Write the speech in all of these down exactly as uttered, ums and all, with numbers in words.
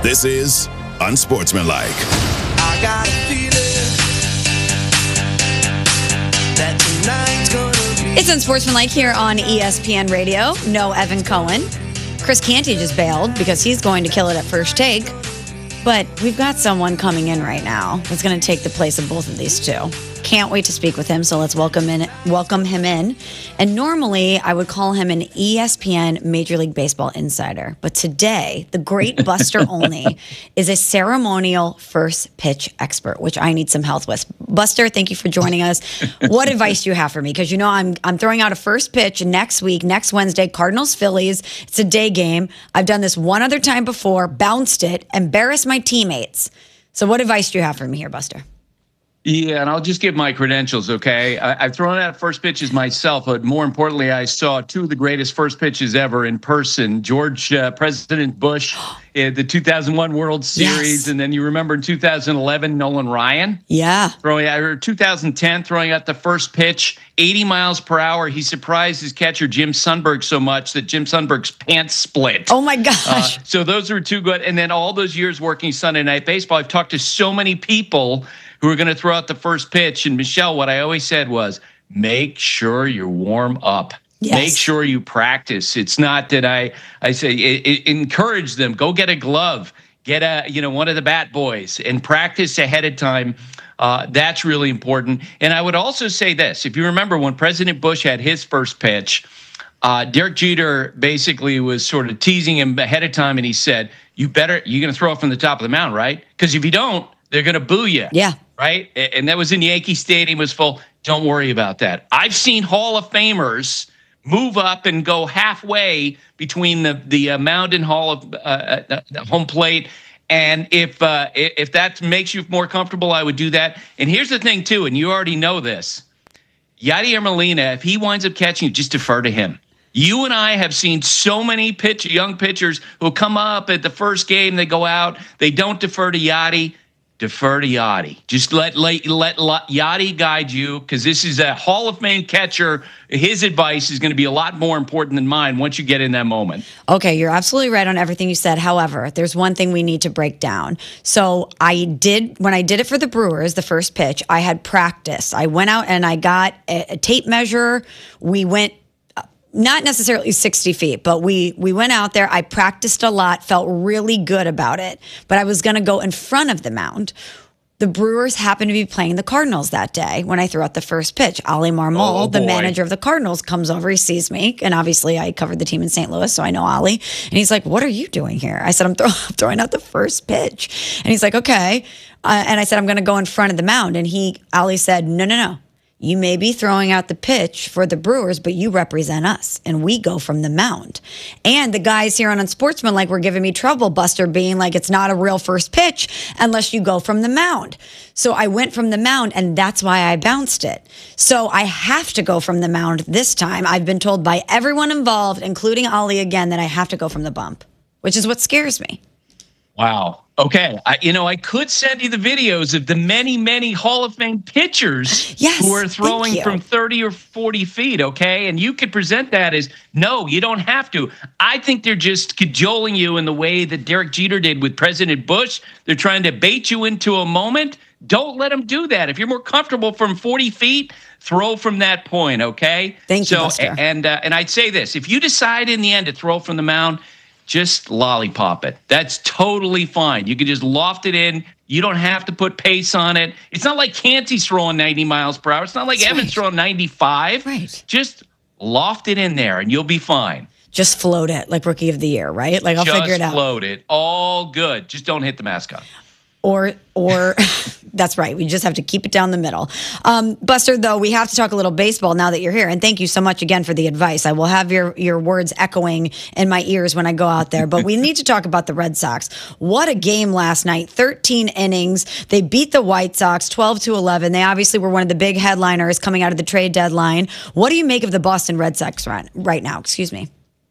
This is Unsportsmanlike. I got a feeling that tonight's gonna be. It's Unsportsmanlike here on E S P N Radio. No Evan Cohen. Chris Canty just bailed because he's going to kill it at First Take. But we've got someone coming in right now that's going to take the place of both of these two. Can't wait to speak with him, so let's welcome in, welcome him in. And normally, I would call him an E S P N Major League Baseball insider. But today, the great Buster Olney is a ceremonial first pitch expert, which I need some help with. Buster, thank you for joining us. What advice do you have for me? Because you know I'm I'm throwing out a first pitch next week, next Wednesday, Cardinals Phillies. It's a day game. I've done this one other time before, bounced it, embarrassed my teammates. So what advice do you have for me here, Buster? Yeah, and I'll just give my credentials, okay? I, I've thrown out first pitches myself, but more importantly, I saw two of the greatest first pitches ever in person. George, uh, President Bush, in the two thousand one World Series, yes. And then you remember in two thousand eleven, Nolan Ryan? Yeah. Throwing out, or two thousand ten, throwing out the first pitch, eighty miles per hour. He surprised his catcher, Jim Sundberg, so much that Jim Sundberg's pants split. Oh, my gosh. Uh, so those are two good. And then all those years working Sunday Night Baseball, I've talked to so many people who are going to throw out the first pitch. And Michelle, what I always said was, make sure you warm up. Yes. Make sure you practice. It's not that I, I say, it, it, encourage them, go get a glove, get a, you know, one of the bat boys and practice ahead of time. Uh, that's really important. And I would also say this, if you remember when President Bush had his first pitch, uh, Derek Jeter basically was sort of teasing him ahead of time. And he said, you better, you're going to throw it from the top of the mound, right? Because if you don't, they're going to boo you. Yeah. Right? And that was in Yankee Stadium, was full. Don't worry about that. I've seen Hall of Famers move up and go halfway between the, the uh, mound and hall of uh, uh, home plate. And if uh, if that makes you more comfortable, I would do that. And here's the thing, too, and you already know this. Yadier Molina, if he winds up catching you, just defer to him. You and I have seen so many pitch young pitchers who come up at the first game, they go out, they don't defer to Yadi. Defer to Yadi. Just let let let Yadi guide you, because this is a Hall of Fame catcher. His advice is going to be a lot more important than mine once you get in that moment. Okay, you're absolutely right on everything you said. However, there's one thing we need to break down. So I did, when I did it for the Brewers, the first pitch, I had practice. I went out and I got a, a tape measure. We went not necessarily sixty feet, but we we went out there. I practiced a lot, felt really good about it. But I was going to go in front of the mound. The Brewers happened to be playing the Cardinals that day when I threw out the first pitch. Ali Marmol, oh, the manager of the Cardinals, comes over. He sees me. And obviously, I covered the team in Saint Louis, so I know Ali. And he's like, what are you doing here? I said, I'm, throw- I'm throwing out the first pitch. And he's like, okay. Uh, and I said, I'm going to go in front of the mound. And he, Ali said, no, no, no. You may be throwing out the pitch for the Brewers, but you represent us, and we go from the mound. And the guys here on Unsportsmanlike were giving me trouble, Buster, being like, it's not a real first pitch unless you go from the mound. So I went from the mound, and that's why I bounced it. So I have to go from the mound this time. I've been told by everyone involved, including Ali again, that I have to go from the bump, which is what scares me. Wow. Okay. I, you know, I could send you the videos of the many, many Hall of Fame pitchers yes, who are throwing from thirty or forty feet. Okay. And you could present that as, no, you don't have to. I think they're just cajoling you in the way that Derek Jeter did with President Bush. They're trying to bait you into a moment. Don't let them do that. If you're more comfortable from forty feet, throw from that point. Okay. Thank so, you, Buster. And, uh, and I'd say this, if you decide in the end to throw from the mound, just lollipop it. That's totally fine. You can just loft it in. You don't have to put pace on it. It's not like Canty's throwing ninety miles per hour. It's not like That's Evans right. throwing ninety-five. Right. Just loft it in there and you'll be fine. Just float it like Rookie of the Year, right? Like I'll just figure it out. Float it. All good. Just don't hit the mascot. Or, or that's right. We just have to keep it down the middle. Um, Buster, though, we have to talk a little baseball now that you're here. And thank you so much again for the advice. I will have your, your words echoing in my ears when I go out there. But we need to talk about the Red Sox. What a game last night. thirteen innings. They beat the White Sox twelve to eleven. They obviously were one of the big headliners coming out of the trade deadline. What do you make of the Boston Red Sox right, right now? Excuse me.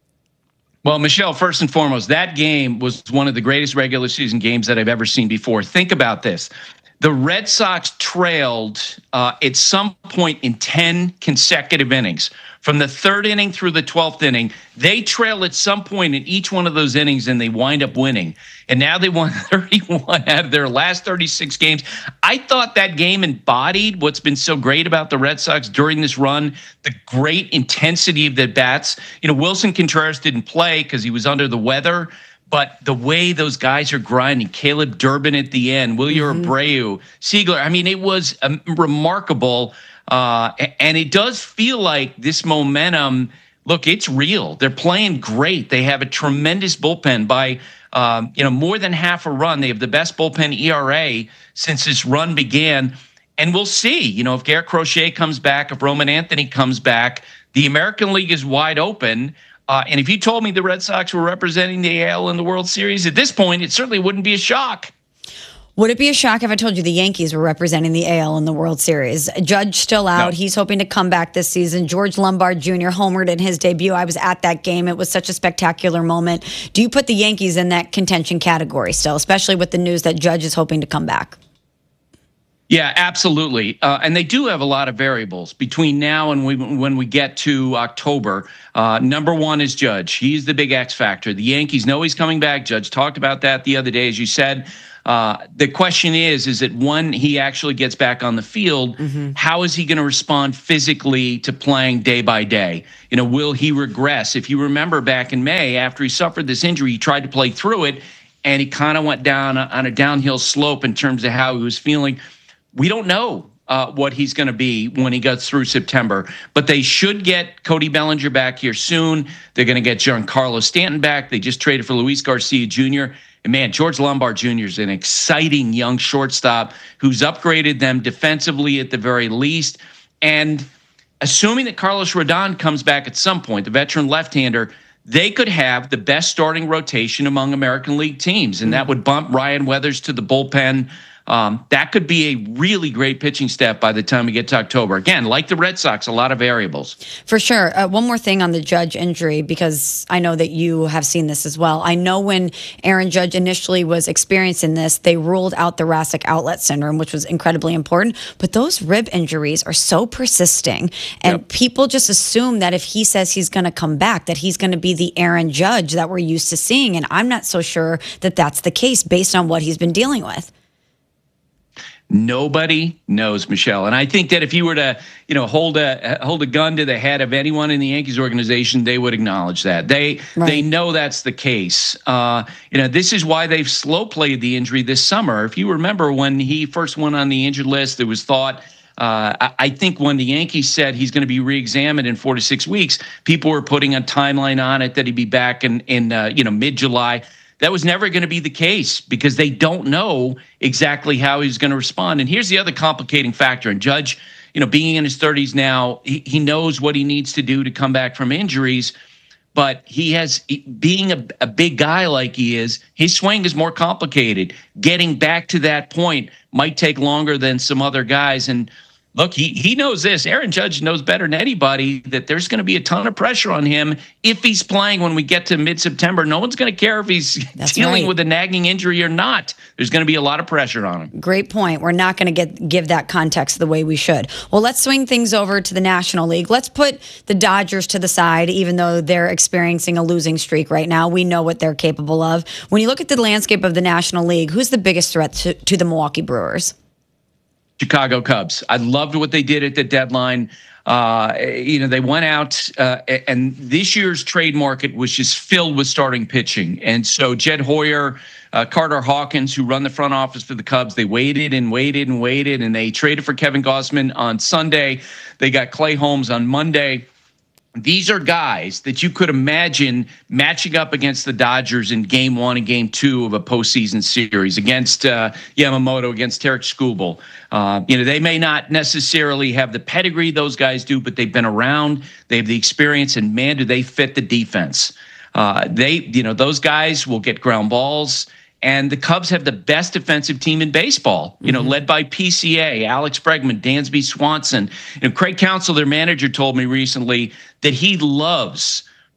Well, Michelle, first and foremost, that game was one of the greatest regular season games that I've ever seen before. Think about this. the Red Sox trailed uh, at some point in ten consecutive innings. From the third inning through the twelfth inning, they trail at some point in each one of those innings, and they wind up winning. And now they won thirty-one out of their last thirty-six games. I thought that game embodied what's been so great about the Red Sox during this run, the great intensity of the bats. You know, Wilson Contreras didn't play because he was under the weather. But the way those guys are grinding, Caleb Durbin at the end, Wilyer mm-hmm. Abreu, Siegler, I mean, it was um, remarkable. Uh, and it does feel like this momentum, look, it's real. They're playing great. They have a tremendous bullpen by, um, you know, more than half a run. They have the best bullpen E R A since this run began. And we'll see, you know, if Garrett Crochet comes back, if Roman Anthony comes back, the American League is wide open. Uh, and if you told me the Red Sox were representing the A L in the World Series at this point, it certainly wouldn't be a shock. Would it be a shock if I told you the Yankees were representing the A L in the World Series? Judge still out. No. He's hoping to come back this season. George Lombard Junior homered in his debut. I was at that game. It was such a spectacular moment. Do you put the Yankees in that contention category still, especially with the news that Judge is hoping to come back? Yeah, absolutely. Uh, and they do have a lot of variables between now and we, when we get to October. Uh, number one is Judge. He's the big X factor. The Yankees know he's coming back. Judge talked about that the other day, as you said. Uh, the question is, is that when he actually gets back on the field, mm-hmm. how is he going to respond physically to playing day by day? You know, will he regress? If you remember back in May, after he suffered this injury, he tried to play through it, and he kind of went down on a downhill slope in terms of how he was feeling. We don't know uh, what he's going to be when he gets through September, but they should get Cody Bellinger back here soon. They're going to get Giancarlo Stanton back. They just traded for Luis Garcia Junior And man, George Lombard Junior is an exciting young shortstop who's upgraded them defensively at the very least. And assuming that Carlos Rodon comes back at some point, the veteran left-hander, they could have the best starting rotation among American League teams, and that would bump Ryan Weathers to the bullpen. Um, that could be a really great pitching staff by the time we get to October. Again, like the Red Sox, a lot of variables. For sure. Uh, one more thing on the Judge injury, because I know that you have seen this as well. I know when Aaron Judge initially was experiencing this, they ruled out thoracic outlet syndrome, which was incredibly important. But those rib injuries are so persisting. And yep. people just assume that if he says he's going to come back, that he's going to be the Aaron Judge that we're used to seeing. And I'm not so sure that that's the case based on what he's been dealing with. Nobody knows, Michelle. And I think that if you were to, you know, hold a hold a gun to the head of anyone in the Yankees organization, they would acknowledge that. They right. they know that's the case. Uh, you know, this is why they've slow played the injury this summer. If you remember when he first went on the injured list, there was thought, uh, I, I think when the Yankees said he's going to be re-examined in four to six weeks, people were putting a timeline on it that he'd be back in, in uh, you know, mid-July. That was never going to be the case because they don't know exactly how he's going to respond. And here's the other complicating factor. And Judge, you know, being in his thirties now, he, he knows what he needs to do to come back from injuries. But he has, being a, a big guy like he is, his swing is more complicated. Getting back to that point might take longer than some other guys. And look, he he knows this. Aaron Judge knows better than anybody that there's going to be a ton of pressure on him if he's playing when we get to mid-September. No one's going to care if he's That's dealing right. with a nagging injury or not. There's going to be a lot of pressure on him. Great point. We're not going to get give that context the way we should. Well, let's swing things over to the National League. Let's put the Dodgers to the side, even though they're experiencing a losing streak right now. We know what they're capable of. When you look at the landscape of the National League, who's the biggest threat to, to the Milwaukee Brewers? Chicago Cubs. I loved what they did at the deadline. Uh, you know, they went out uh, and this year's trade market was just filled with starting pitching. And so Jed Hoyer, uh, Carter Hawkins, who run the front office for the Cubs, they waited and waited and waited, and they traded for Kevin Gausman on Sunday. They got Clay Holmes on Monday. These are guys that you could imagine matching up against the Dodgers in game one and game two of a postseason series against uh, Yamamoto, against Tarek Skubal. Uh, you know, they may not necessarily have the pedigree those guys do, but they've been around. They have the experience, and man, do they fit the defense. Uh, they, you know, those guys will get ground balls. And the Cubs have the best defensive team in baseball, you know, mm-hmm. led by P C A, Alex Bregman, Dansby Swanson. And Craig Counsell, their manager, told me recently that he loves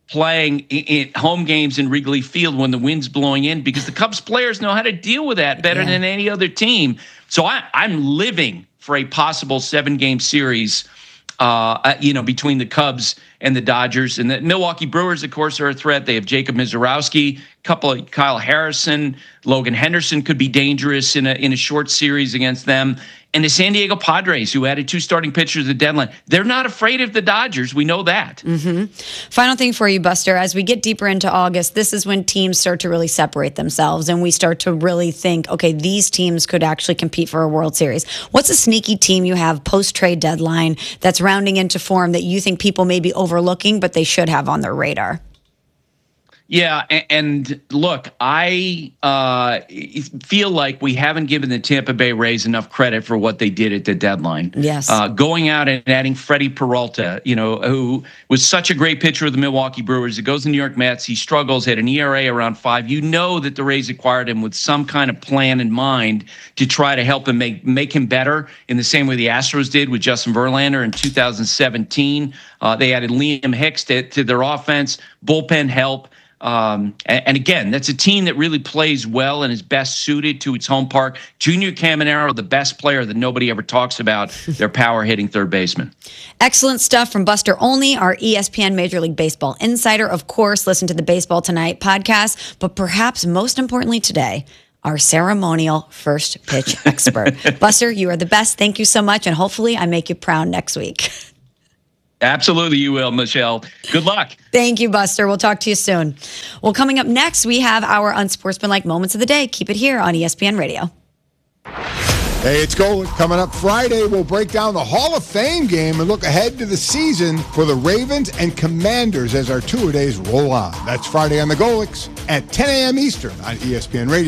playing in home games in Wrigley Field when the wind's blowing in, because the Cubs players know how to deal with that better yeah. than any other team. So I, I'm living for a possible seven-game series, uh, you know, between the Cubs and the Dodgers. And the Milwaukee Brewers, of course, are a threat. They have Jacob Mizorowski, a couple of Kyle Harrison, Logan Henderson could be dangerous in a in a short series against them. And the San Diego Padres, who added two starting pitchers at the deadline, they're not afraid of the Dodgers. We know that. Mm-hmm. Final thing for you, Buster. As we get deeper into August, this is when teams start to really separate themselves, and we start to really think, okay, these teams could actually compete for a World Series. What's a sneaky team you have post-trade deadline that's rounding into form that you think people may be overlooking, but they should have on their radar? Yeah, and look, I uh, feel like we haven't given the Tampa Bay Rays enough credit for what they did at the deadline. Yes. Uh, going out and adding Freddie Peralta, you know, who was such a great pitcher of the Milwaukee Brewers. He goes to New York Mets. He struggles, had an E R A around five. You know that the Rays acquired him with some kind of plan in mind to try to help him make, make him better in the same way the Astros did with Justin Verlander in two thousand seventeen. Uh, they added Liam Hicks to, to their offense, bullpen help. Um, and, and again, that's a team that really plays well and is best suited to its home park. Junior Caminero, the best player that nobody ever talks about, their power hitting third baseman. Excellent stuff from Buster Olney, our E S P N Major League Baseball insider. Of course, listen to the Baseball Tonight podcast, but perhaps most importantly today, our ceremonial first pitch expert. Buster, you are the best. Thank you so much, and hopefully I make you proud next week. Absolutely, you will, Michelle. Good luck. Thank you, Buster. We'll talk to you soon. Well, coming up next, we have our unsportsmanlike moments of the day. Keep it here on E S P N Radio. Hey, it's Golic. Coming up Friday, we'll break down the Hall of Fame game and look ahead to the season for the Ravens and Commanders as our two-a-days roll on. That's Friday on the Golics at ten a.m. Eastern on E S P N Radio.